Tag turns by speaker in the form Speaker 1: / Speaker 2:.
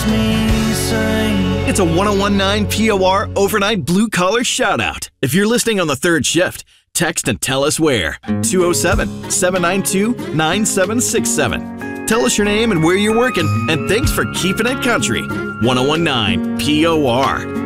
Speaker 1: It's a 1019 POR overnight blue collar shout out. If you're listening on the third shift, text and tell us where. 207-792-9767. Tell us your name and where you're working, and thanks for keeping it country. 1019 POR.